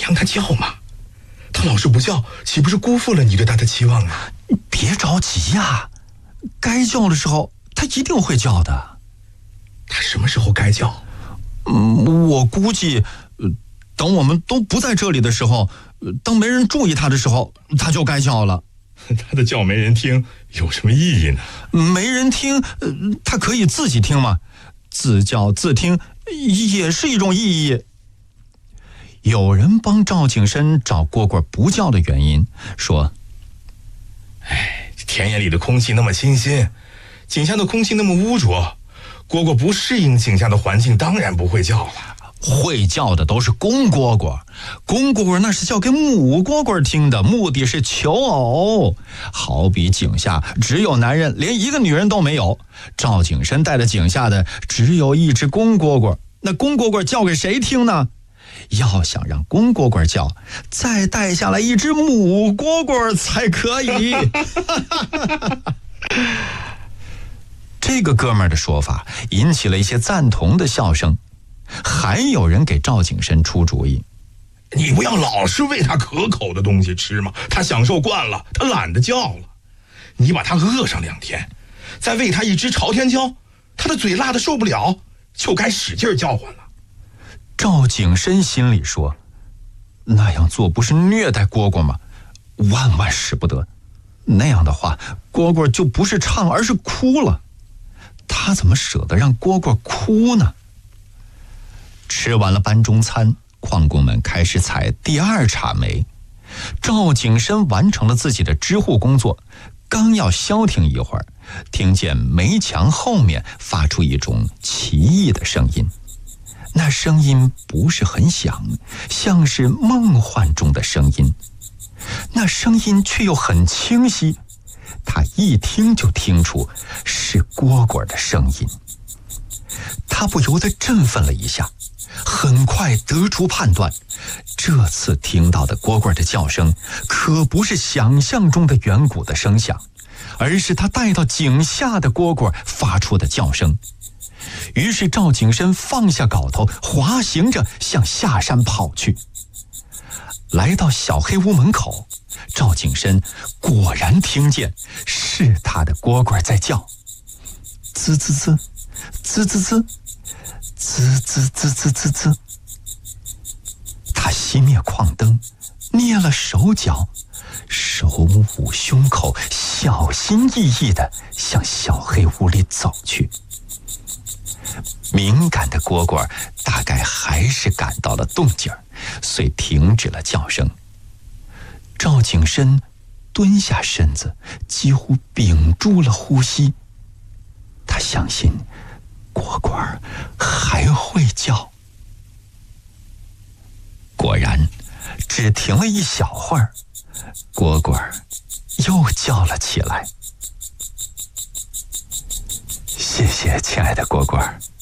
让他叫嘛，他老是不叫，岂不是辜负了你对他的期望啊？ 别着急呀，该叫的时候他一定会叫的。 他什么时候该叫？ 我估计，等我们都不在这里的时候，当没人注意他的时候，他就该叫了。 他的叫没人听，有什么意义呢？ 没人听，他可以自己听嘛，自叫自听也是一种意义。有人帮赵景深找蝈蝈不叫的原因，说： 田野里的空气那么清新，井下的空气那么污浊，蝈蝈不适应井下的环境，当然不会叫了。 会叫的都是公蝈蝈，公蝈蝈那是叫给母蝈蝈听的，目的是求偶。好比井下只有男人，连一个女人都没有，赵景深带着井下的只有一只公蝈蝈，那公蝈蝈叫给谁听呢？要想让公蝈蝈叫，再带下来一只母蝈蝈才可以。这个哥们儿的说法引起了一些赞同的笑声，还有人给赵景深出主意： 你不要老是喂他可口的东西吃嘛，他享受惯了，他懒得叫了。你把他饿上2天，再喂他一只朝天椒，他的嘴辣得受不了，就该使劲叫唤了。 赵景深心里说，那样做不是虐待蝈蝈吗？万万使不得，那样的话蝈蝈就不是唱而是哭了，他怎么舍得让蝈蝈哭呢？吃完了班中餐，矿工们开始采第2茬煤。赵景深完成了自己的织护工作，刚要消停一会儿，听见煤墙后面发出一种奇异的声音。那声音不是很响，像是梦幻中的声音，那声音却又很清晰，他一听就听出是蝈蝈的声音。他不由得振奋了一下，很快得出判断，这次听到的蝈蝈的叫声可不是想象中的远古的声响，而是他带到井下的蝈蝈发出的叫声。于是赵景深放下镐头，滑行着向下山跑去。来到小黑屋门口，赵景深果然听见是他的蝈蝈在叫，滋滋滋，滋滋滋，滋滋滋滋滋滋。他熄灭矿灯，捏了手脚，手捂胸口，小心翼翼地向小黑屋里走去。敏感的蝈蝈大概还是感到了动静，遂停止了叫声。赵景深蹲下身子，几乎屏住了呼吸。他相信蝈蝈还会叫。果然，只停了一小会儿，蝈蝈又叫了起来。谢谢亲爱的蝈蝈。